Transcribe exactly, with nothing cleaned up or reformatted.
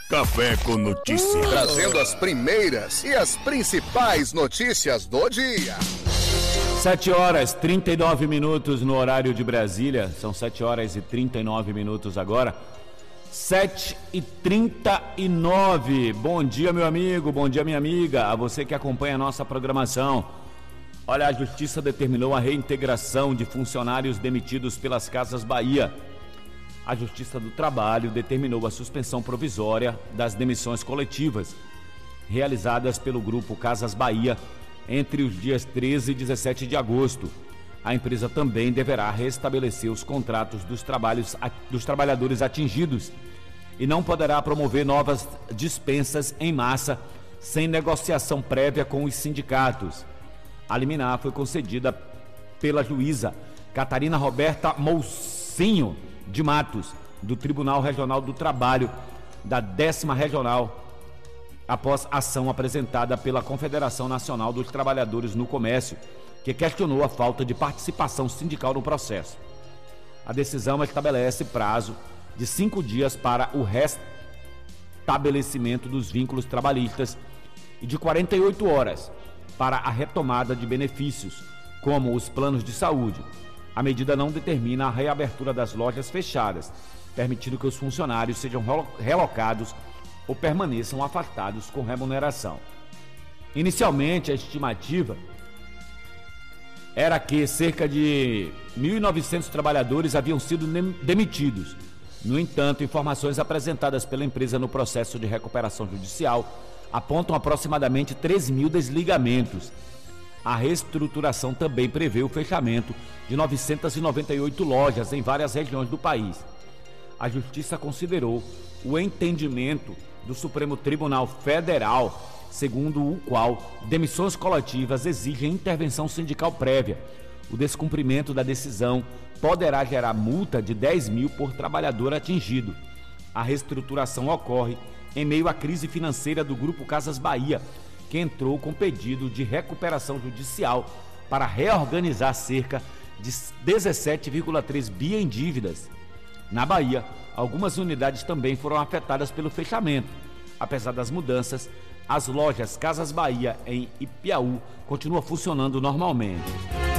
Café com Notícias. Trazendo as primeiras e as principais notícias do dia. sete horas e trinta e nove minutos no horário de Brasília. São sete horas e trinta e nove minutos agora. sete e trinta e nove. Bom dia, meu amigo, bom dia, minha amiga, a você que acompanha a nossa programação. Olha, a Justiça determinou a reintegração de funcionários demitidos pelas Casas Bahia. A Justiça do Trabalho determinou a suspensão provisória das demissões coletivas realizadas pelo Grupo Casas Bahia entre os dias treze e dezessete de agosto. A empresa também deverá restabelecer os contratos dos, trabalhos, dos trabalhadores atingidos e não poderá promover novas dispensas em massa sem negociação prévia com os sindicatos. A liminar foi concedida pela juíza Catarina Roberta Moussinho de Matos, do Tribunal Regional do Trabalho, da décima Regional, após ação apresentada pela Confederação Nacional dos Trabalhadores no Comércio, que questionou a falta de participação sindical no processo. A decisão estabelece prazo de cinco dias para o restabelecimento dos vínculos trabalhistas e de quarenta e oito horas para a retomada de benefícios, como os planos de saúde. A medida não determina a reabertura das lojas fechadas, permitindo que os funcionários sejam relocados ou permaneçam afastados com remuneração. Inicialmente, a estimativa era que cerca de mil e novecentos trabalhadores haviam sido demitidos. No entanto, informações apresentadas pela empresa no processo de recuperação judicial apontam aproximadamente treze mil desligamentos. A reestruturação também prevê o fechamento de novecentas e noventa e oito lojas em várias regiões do país. A Justiça considerou o entendimento do Supremo Tribunal Federal, segundo o qual demissões coletivas exigem intervenção sindical prévia. O descumprimento da decisão poderá gerar multa de dez mil por trabalhador atingido. A reestruturação ocorre em meio à crise financeira do Grupo Casas Bahia, que entrou com pedido de recuperação judicial para reorganizar cerca de dezessete vírgula três bi em dívidas. Na Bahia, algumas unidades também foram afetadas pelo fechamento. Apesar das mudanças, as lojas Casas Bahia em Ipiaú continuam funcionando normalmente.